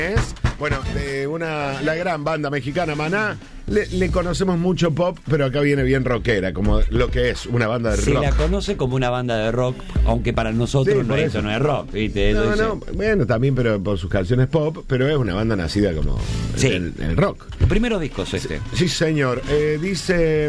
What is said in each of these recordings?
Bueno, de la gran banda mexicana Maná, le conocemos mucho pop, pero acá viene bien rockera, como lo que es una banda de rock. Se la conoce como una banda de rock, aunque para nosotros Sí, no, eso no es rock, ¿viste? Bueno, también pero por sus canciones pop, pero es una banda nacida como Sí. el rock. Los primeros discos Sí, señor. Dice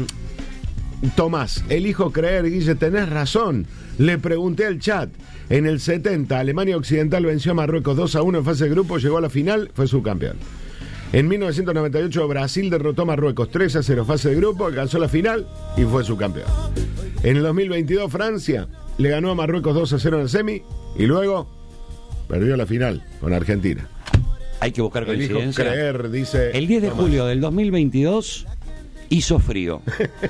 Tomás, elijo creer, Guille, tenés razón. Le pregunté al chat. En el 70, Alemania Occidental venció a Marruecos 2-1 en fase de grupo, llegó a la final, fue subcampeón. En 1998, Brasil derrotó a Marruecos 3-0 fase de grupo, alcanzó la final y fue subcampeón. En el 2022, Francia le ganó a Marruecos 2-0 en el semi y luego perdió la final con Argentina. Hay que buscar Elijo coincidencia. creer, dice El 10 de Tomás. julio del 2022 hizo frío.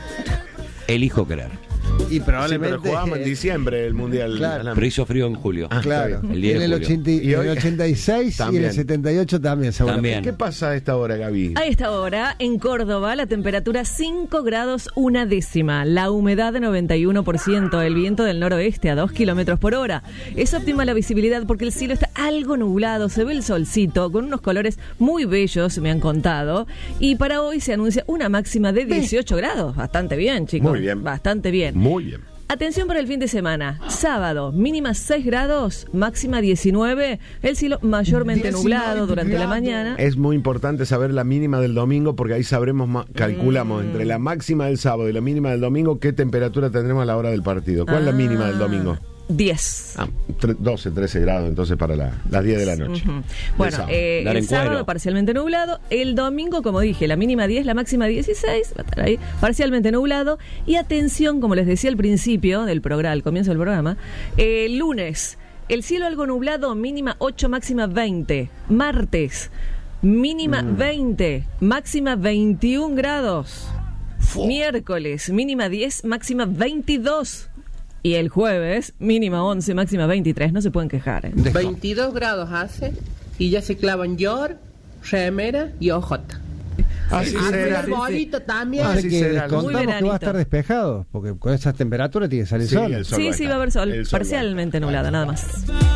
Elijo creer. Y probablemente. Sí, pero jugábamos en diciembre el Mundial. Claro. Pero hizo frío en julio. Claro, El 10 de en el, julio. 80, Y hoy- en el 86 y También. en el 78 también, seguramente. También. ¿Qué pasa a esta hora, Gaby? A esta hora, en Córdoba, la temperatura 5 grados 1 décima, la humedad de 91%, el viento del noroeste a 2 kilómetros por hora. Es óptima la visibilidad porque el cielo está algo nublado, se ve el solcito con unos colores muy bellos, me han contado. Y para hoy se anuncia una máxima de 18 grados. Bastante bien, chicos. Muy bien. Bastante bien. Muy bien. Atención para el fin de semana. Sábado, mínima 6 grados, máxima 19. El cielo mayormente 19 nublado durante la grados. mañana. Es muy importante saber la mínima del domingo porque ahí sabremos, calculamos entre la máxima del sábado y la mínima del domingo qué temperatura tendremos a la hora del partido. ¿Cuál es la mínima del domingo? 10. 12, 13 grados entonces para las 10 de la noche. Ujú. Bueno, sábado. Dar el en sábado cuero. parcialmente nublado, el domingo, como dije, la mínima 10, la máxima 16, va a estar ahí, parcialmente nublado, y atención, como les decía al principio del programa, al comienzo del programa, el lunes, el cielo algo nublado, mínima 8, máxima 20, martes, mínima 20, máxima 21 grados, miércoles, mínima 10, máxima 22, y el jueves, mínima 11, máxima 23, no se pueden quejar, ¿eh? 22 grados hace y ya se clavan yor, remera y ojota. Así Hace será. el bolito también. Así que será. descontamos Muy que va a veranito. estar despejado, porque con esas temperaturas tiene que salir Sí, sol. el sol Sí, va a sí, estar. va a haber sol, El sol parcialmente va a estar. nublada, nada más.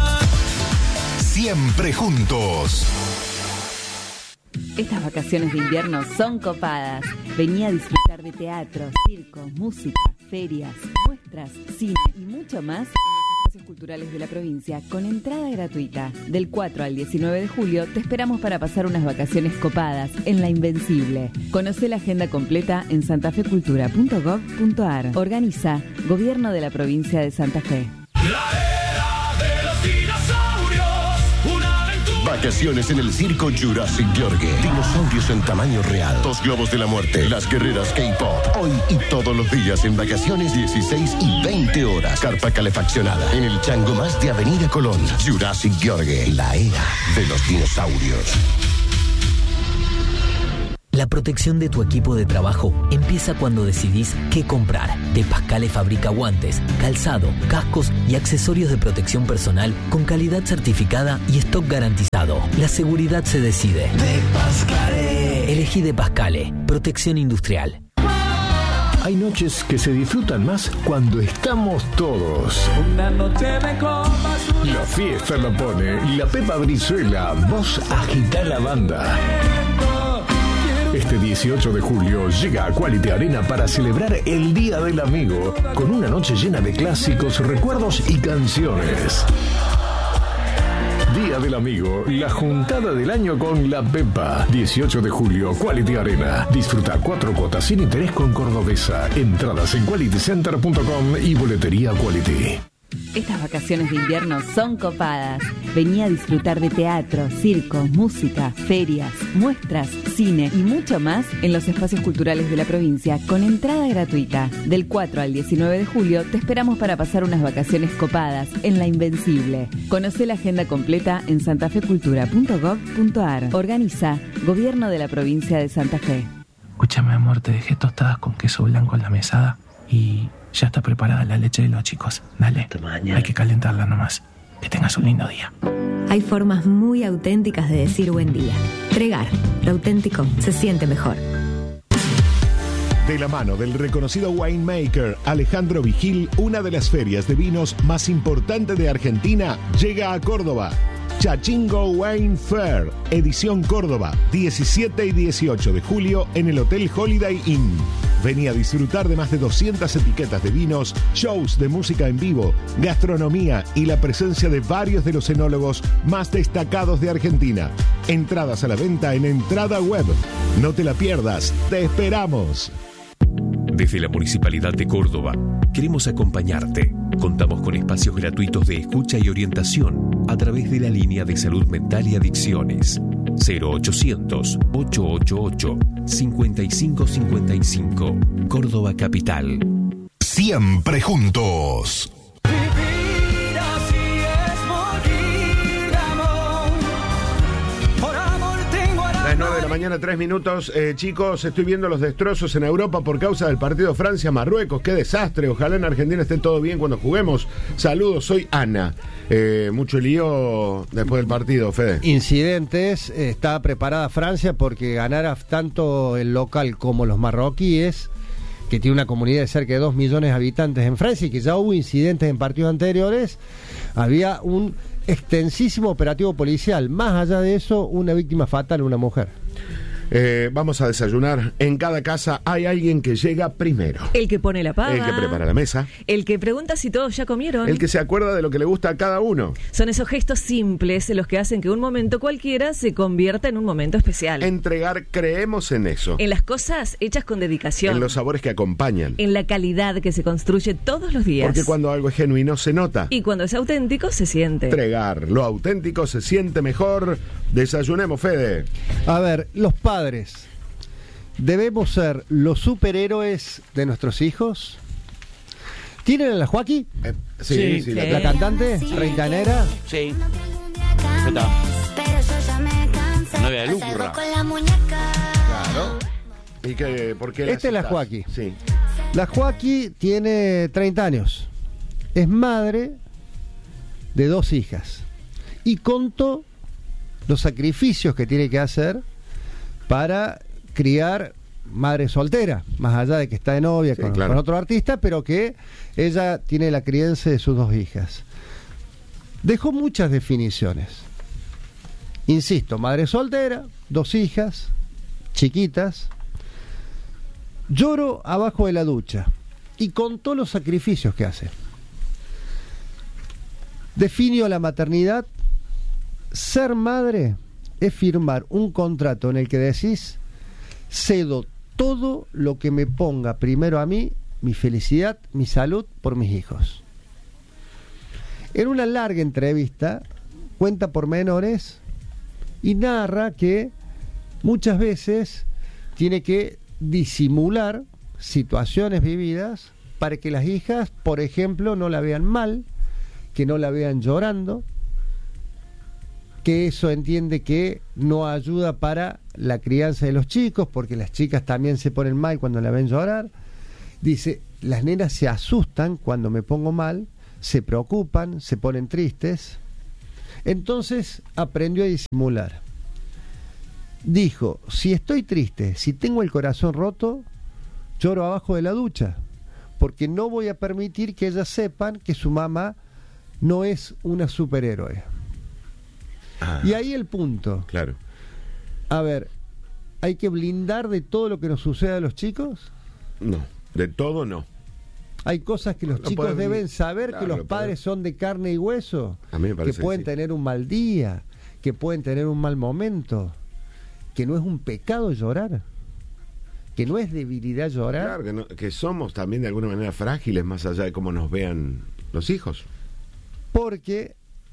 Siempre juntos. Estas vacaciones de invierno son copadas. Vení a disfrutar de teatro, circo, música, ferias, muestras, cine y mucho más en los espacios culturales de la provincia con entrada gratuita. Del 4 al 19 de julio te esperamos para pasar unas vacaciones copadas en La Invencible. Conoce la agenda completa en santafecultura.gov.ar. Organiza Gobierno de la Provincia de Santa Fe. Vacaciones en el circo Jurassic Yorgue. Dinosaurios en tamaño real. 2 globos de la muerte. Las guerreras K-pop. Hoy y todos los días en vacaciones 16 y 20 horas. Carpa calefaccionada. En el Chango Más de Avenida Colón. Jurassic Yorgue. La era de los dinosaurios. La protección de tu equipo de trabajo empieza cuando decidís qué comprar. De Pascale fabrica guantes, calzado, cascos y accesorios de protección personal con calidad certificada y stock garantizado. La seguridad se decide. De Pascale. Elegí De Pascale. Protección industrial. Hay noches que se disfrutan más cuando estamos todos. La fiesta la pone la Pepa Brizuela, vos agita la banda. Este 18 de julio llega a Quality Arena para celebrar el Día del Amigo, con una noche llena de clásicos, recuerdos y canciones. Día del Amigo, la juntada del año con la Pepa. 18 de julio, Quality Arena. Disfruta 4 cuotas sin interés con Cordobesa. Entradas en qualitycenter.com y boletería Quality. Estas vacaciones de invierno son copadas. Vení a disfrutar de teatro, circo, música, ferias, muestras, cine y mucho más en los espacios culturales de la provincia con entrada gratuita. Del 4 al 19 de julio te esperamos para pasar unas vacaciones copadas en La Invencible. Conoce la agenda completa en santafecultura.gov.ar. Organiza Gobierno de la Provincia de Santa Fe. Escúchame, amor, te dejé tostadas con queso blanco en la mesada y ya está preparada la leche de los chicos. Dale, hay que calentarla nomás. Que tengas un lindo día. Hay formas muy auténticas de decir buen día. Tregar, lo auténtico se siente mejor. De la mano del reconocido winemaker Alejandro Vigil, una de las ferias de vinos más importantes de Argentina llega a Córdoba. Chachingo Wine Fair, edición Córdoba, 17 y 18 de julio en el Hotel Holiday Inn. Vení a disfrutar de más de 200 etiquetas de vinos, shows de música en vivo, gastronomía y la presencia de varios de los enólogos más destacados de Argentina. Entradas a la venta en Entrada Web. No te la pierdas, te esperamos. Desde la Municipalidad de Córdoba, queremos acompañarte. Contamos con espacios gratuitos de escucha y orientación a través de la línea de salud mental y adicciones 0800-888-5555. Córdoba Capital. Siempre juntos. Las 9 de la mañana, 3 minutos. Chicos, estoy viendo los destrozos en Europa por causa del partido Francia-Marruecos. ¡Qué desastre! Ojalá en Argentina esté todo bien cuando juguemos. Saludos, soy Ana. Mucho lío después del partido, Fede. Incidentes. Estaba preparada Francia porque ganara tanto el local como los marroquíes, que tiene una comunidad de cerca de 2 millones de habitantes en Francia y que ya hubo incidentes en partidos anteriores. Había un extensísimo operativo policial. Más allá de eso, una víctima fatal, una mujer. Vamos a desayunar. En cada casa hay alguien que llega primero. El que pone la pava. El que prepara la mesa. El que pregunta si todos ya comieron. El que se acuerda de lo que le gusta a cada uno. Son esos gestos simples los que hacen que un momento cualquiera se convierta en un momento especial. Entregar, creemos en eso. En las cosas hechas con dedicación. En los sabores que acompañan. En la calidad que se construye todos los días. Porque cuando algo es genuino se nota. Y cuando es auténtico se siente. Entregar, lo auténtico se siente mejor. Desayunemos, Fede. A ver, los padres, ¿debemos ser los superhéroes de nuestros hijos? ¿Tienen a la Joaquí? Sí. ¿La cantante? Sí. ¿Reintanera? Sí. Está. Novia de Lucra. Claro. ¿Y por qué Esta es la Joaquí. Sí. La Joaquí tiene 30 años. Es madre de 2 hijas. Y contó los sacrificios que tiene que hacer para criar madre soltera, más allá de que está de novia con otro artista, pero que ella tiene la crianza de sus 2 hijas. Dejó muchas definiciones. Insisto, madre soltera, 2 hijas, chiquitas. Lloro abajo de la ducha. Y contó los sacrificios que hace. Definió la maternidad. Ser madre es firmar un contrato en el que decís: cedo todo lo que me ponga primero a mí, mi felicidad, mi salud, por mis hijos. En una larga entrevista cuenta pormenores y narra que muchas veces tiene que disimular situaciones vividas para que las hijas, por ejemplo, no la vean mal, que no la vean llorando, que eso entiende que no ayuda para la crianza de los chicos, porque las chicas también se ponen mal cuando la ven llorar. Dice, las nenas se asustan cuando me pongo mal, se preocupan, se ponen tristes. Entonces aprendió a disimular. Dijo, si estoy triste, si tengo el corazón roto, lloro abajo de la ducha, porque no voy a permitir que ellas sepan que su mamá no es una superhéroe. Y ahí el punto. Claro. A ver, ¿hay que blindar de todo lo que nos sucede a los chicos? No, de todo no. Hay cosas que los chicos deben saber, que los padres son de carne y hueso, a mí me parece que pueden tener un mal día, que pueden tener un mal momento, que no es un pecado llorar, que no es debilidad llorar. Claro, que somos también de alguna manera frágiles más allá de cómo nos vean los hijos. Porque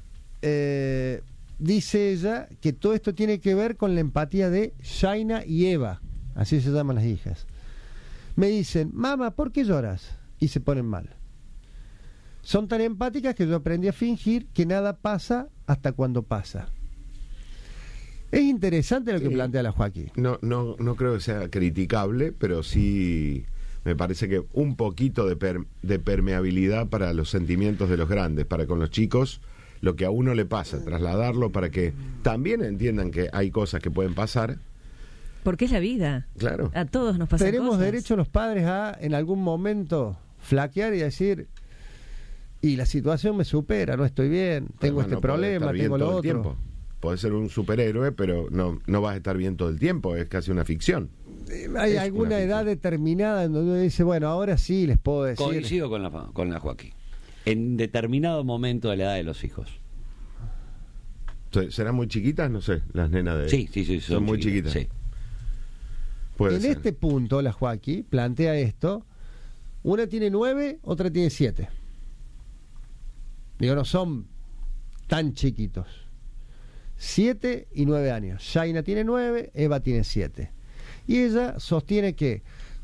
dice ella que todo esto tiene que ver con la empatía de Shaina y Eva, así se llaman las hijas. Me dicen, mamá, ¿por qué lloras? Y se ponen mal. Son tan empáticas que yo aprendí a fingir que nada pasa hasta cuando pasa. Es interesante lo que plantea la Joaquín. No creo que sea criticable, pero sí me parece que un poquito de permeabilidad para los sentimientos de los grandes, para con los chicos, lo que a uno le pasa, trasladarlo para que también entiendan que hay cosas que pueden pasar. Porque es la vida. Claro. A todos nos pasan Tenemos cosas. derecho los padres a, en algún momento, flaquear y decir, y la situación me supera, no estoy bien, tengo este problema, tengo lo otro. Podés ser un superhéroe, pero no vas a estar bien todo el tiempo, es casi una ficción. Hay alguna edad determinada en donde uno dice, bueno, ahora sí les puedo decir. Coincido con la Joaquín. En determinado momento de la edad de los hijos. ¿Serán muy chiquitas? No sé, las nenas de... Sí, son muy chiquitas. Sí. Puede en ser. este punto, la Joaquín plantea esto, una tiene 9, otra tiene 7. Digo, no son tan chiquitos. 7 y 9 años. Shaina tiene 9, Eva tiene 7. Y ella sostiene que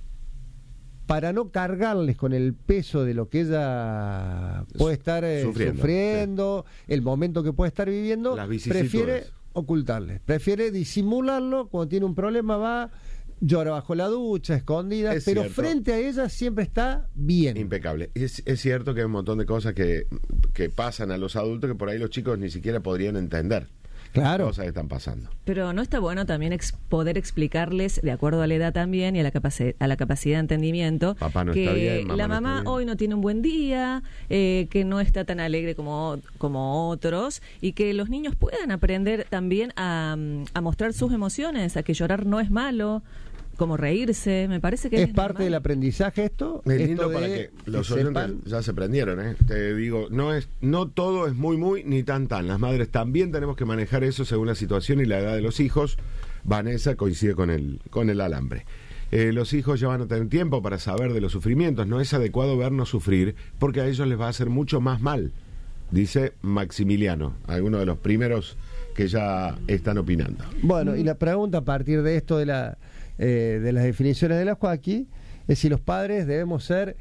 para no cargarles con el peso de lo que ella puede estar sufriendo, sí, el momento que puede estar viviendo, prefiere ocultarles, prefiere disimularlo. Cuando tiene un problema va, llora bajo la ducha, escondida, pero cierto, frente a ella siempre está bien. Impecable. Es cierto que hay un montón de cosas que pasan a los adultos que por ahí los chicos ni siquiera podrían entender. Claro. Cosas que están pasando. Pero no está bueno también poder explicarles, de acuerdo a la edad también y a la capacidad de entendimiento, papá no que está bien, mamá la no mamá está bien, hoy no tiene un buen día, que no está tan alegre como otros, y que los niños puedan aprender también a mostrar sus emociones, a que llorar no es malo, como reírse. Me parece que es parte del aprendizaje esto. Es lindo esto para que los oyentes ya se prendieron, ¿eh? Te digo, no todo es muy ni tan. Las madres también tenemos que manejar eso según la situación y la edad de los hijos. Vanessa coincide con el alambre. Los hijos ya van a tener tiempo para saber de los sufrimientos. No es adecuado vernos sufrir porque a ellos les va a hacer mucho más mal, dice Maximiliano, alguno de los primeros que ya están opinando. Bueno, y la pregunta a partir de esto de las definiciones de la Joaquín es si los padres debemos ser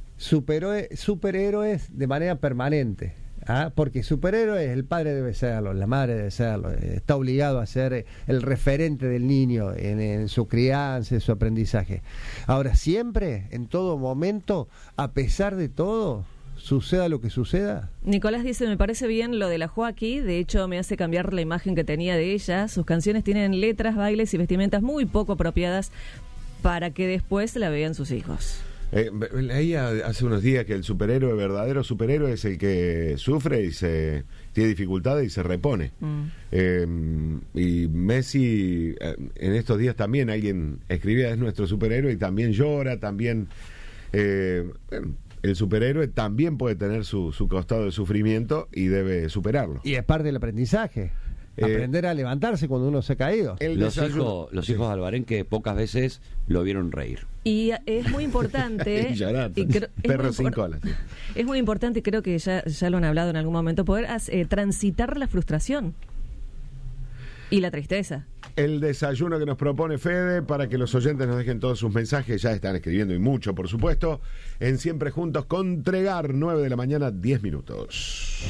superhéroes de manera permanente. Porque superhéroes el padre debe serlo, la madre debe serlo, está obligado a ser el referente del niño en su crianza, en su aprendizaje. Ahora, siempre, en todo momento, a pesar de todo, suceda lo que suceda. Nicolás dice, me parece bien lo de la Joaquín, de hecho me hace cambiar la imagen que tenía de ella. Sus canciones tienen letras, bailes y vestimentas muy poco apropiadas para que después la vean sus hijos. Leía hace unos días que el verdadero superhéroe es el que sufre y tiene dificultades y se repone. Y Messi, en estos días también alguien escribía, es nuestro superhéroe y también llora, también... el superhéroe también puede tener su costado de sufrimiento y debe superarlo. Y es parte del aprendizaje. Aprender a levantarse cuando uno se ha caído. Los hijos de Alvarenque pocas veces lo vieron reír. Y es muy importante. Perro sin cola. Sí. Es muy importante, y creo que ya lo han hablado en algún momento, poder transitar la frustración y la tristeza. El desayuno que nos propone Fede para que los oyentes nos dejen todos sus mensajes, ya están escribiendo y mucho, por supuesto, en Siempre Juntos con Tregar, 9 de la mañana, 10 minutos.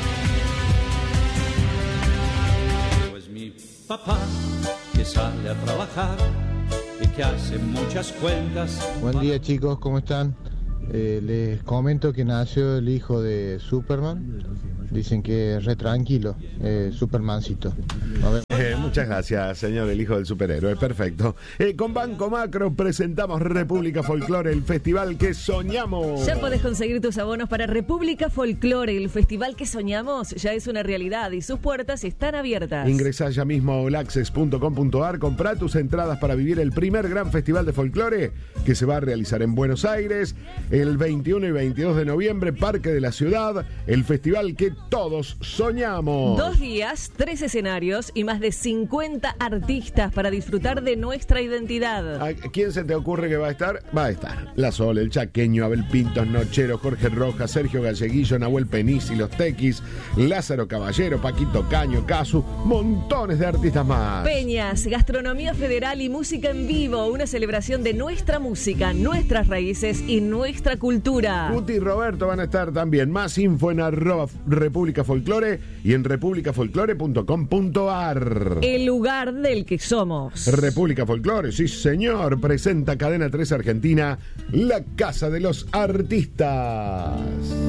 Pues mi papá que sale a trabajar y que hace muchas cuentas. Buen día, chicos, ¿cómo están? Les comento que nació el hijo de Superman. Dicen que es re tranquilo, Supermancito. Muchas gracias, señor, el hijo del superhéroe, perfecto. Con Banco Macro presentamos República Folklore, el festival que soñamos. Ya podés conseguir tus abonos para República Folklore, el festival que soñamos ya es una realidad y sus puertas están abiertas. Ingresá ya mismo a olaccess.com.ar, comprá tus entradas para vivir el primer gran festival de folclore que se va a realizar en Buenos Aires el 21 y 22 de noviembre, Parque de la Ciudad, el festival que todos soñamos. 2 días, 3 escenarios y más de 50 artistas para disfrutar de nuestra identidad. ¿A quién se te ocurre que va a estar? Va a estar La Sol, El Chaqueño, Abel Pintos, Nochero, Jorge Rojas, Sergio Galleguillo, Nahuel Penisi, Los Tequis, Lázaro Caballero, Paquito Caño, Casu, montones de artistas más. Peñas, gastronomía federal y música en vivo, una celebración de nuestra música, nuestras raíces y nuestra cultura. Guti y Roberto van a estar también. Más info en @República Folklore y en republicafolklore.com.ar. El lugar del que somos. República Folklore, sí señor, presenta Cadena 3 Argentina, la casa de los artistas.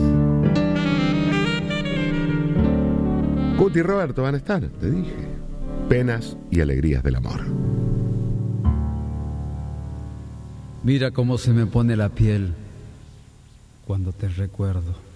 Guti y Roberto van a estar, te dije. Penas y alegrías del amor. Mira cómo se me pone la piel cuando te recuerdo.